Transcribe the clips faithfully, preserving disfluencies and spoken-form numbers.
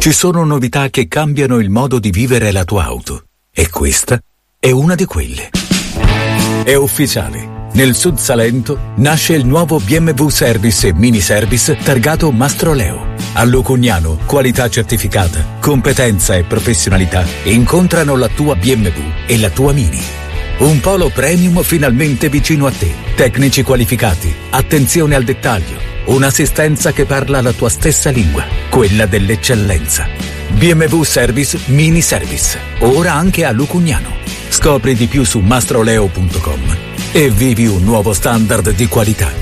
Ci sono novità che cambiano il modo di vivere la tua auto. E questa è una di quelle. È ufficiale. Nel Sud Salento nasce il nuovo B M W Service e Mini Service targato Mastroleo. A Lucugnano, qualità certificata, competenza e professionalità incontrano la tua B M W e la tua Mini. Un polo premium finalmente vicino a te. Tecnici qualificati, attenzione al dettaglio, un'assistenza che parla la tua stessa lingua, quella dell'eccellenza. B M W Service Mini Service, ora anche a Lucugnano. Scopri di più su mastroleo punto com e vivi un nuovo standard di qualità.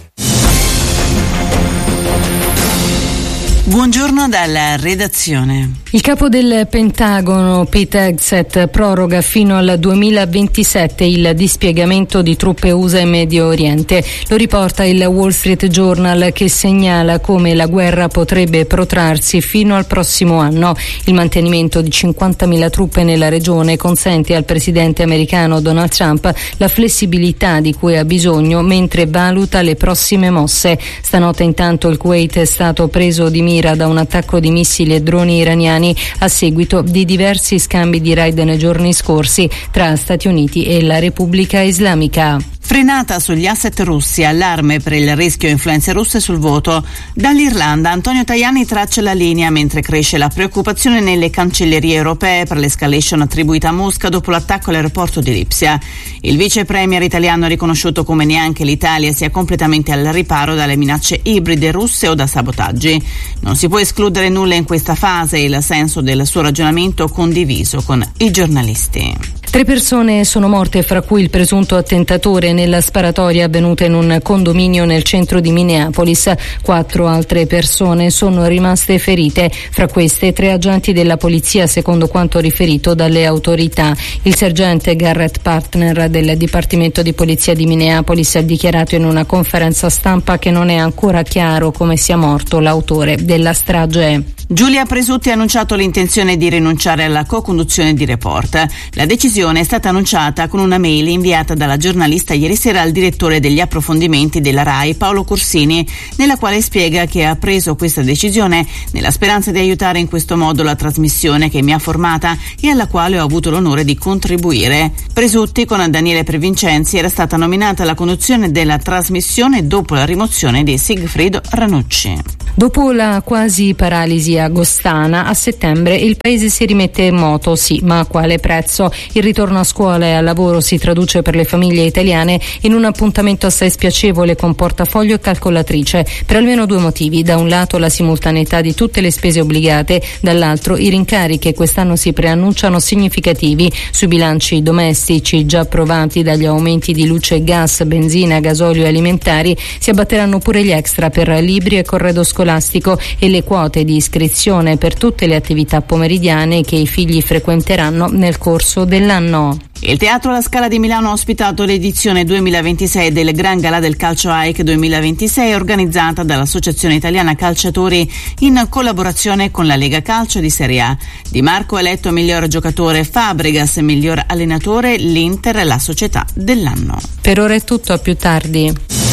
Buongiorno dalla redazione. Il capo del Pentagono, Pete Hegseth, proroga fino al duemilaventisette il dispiegamento di truppe U S A in Medio Oriente. Lo riporta il Wall Street Journal, che segnala come la guerra potrebbe protrarsi fino al prossimo anno. Il mantenimento di cinquantamila truppe nella regione consente al presidente americano Donald Trump la flessibilità di cui ha bisogno mentre valuta le prossime mosse. Stanotte intanto il Kuwait è stato preso di mira da un attacco di missili e droni iraniani a seguito di diversi scambi di raid nei giorni scorsi tra Stati Uniti e la Repubblica Islamica. Frenata sugli asset russi, allarme per il rischio influenze russe sul voto. Dall'Irlanda Antonio Tajani traccia la linea mentre cresce la preoccupazione nelle cancellerie europee per l'escalation attribuita a Mosca dopo l'attacco all'aeroporto di Lipsia. Il vice premier italiano ha riconosciuto come neanche l'Italia sia completamente al riparo dalle minacce ibride russe o da sabotaggi. Non si può escludere nulla in questa fase, il senso del suo ragionamento condiviso con i giornalisti. Tre persone sono morte, fra cui il presunto attentatore, nella sparatoria avvenuta in un condominio nel centro di Minneapolis. Quattro altre persone sono rimaste ferite, fra queste tre agenti della polizia, secondo quanto riferito dalle autorità. Il sergente Garrett Partner del Dipartimento di Polizia di Minneapolis ha dichiarato in una conferenza stampa che non è ancora chiaro come sia morto l'autore della strage. Giulia Presutti ha annunciato l'intenzione di rinunciare alla co-conduzione di Report. La decisione è stata annunciata con una mail inviata dalla giornalista ieri sera al direttore degli approfondimenti della RAI, Paolo Corsini, nella quale spiega che ha preso questa decisione nella speranza di aiutare in questo modo la trasmissione che mi ha formata e alla quale ho avuto l'onore di contribuire. Presutti, con Daniele Previncenzi, era stata nominata alla conduzione della trasmissione dopo la rimozione di Sigfrido Ranucci. Dopo la quasi paralisi agostana, a settembre il paese si rimette in moto, sì, ma a quale prezzo? Il ritorno a scuola e al lavoro si traduce per le famiglie italiane in un appuntamento assai spiacevole con portafoglio e calcolatrice, per almeno due motivi: da un lato la simultaneità di tutte le spese obbligate, dall'altro i rincari che quest'anno si preannunciano significativi. Sui bilanci domestici già provati dagli aumenti di luce, gas, benzina, gasolio e alimentari si abbatteranno pure gli extra per libri e corredo scolastico e le quote di iscrizione per tutte le attività pomeridiane che i figli frequenteranno nel corso dell'anno. Il Teatro La Scala di Milano ha ospitato l'edizione duemilaventisei del Gran Galà del Calcio A I C duemilaventisei, organizzata dall'Associazione Italiana Calciatori in collaborazione con la Lega Calcio di Serie A. Di Marco è eletto miglior giocatore, Fabregas miglior allenatore, l'Inter la società dell'anno. Per ora è tutto, a più tardi.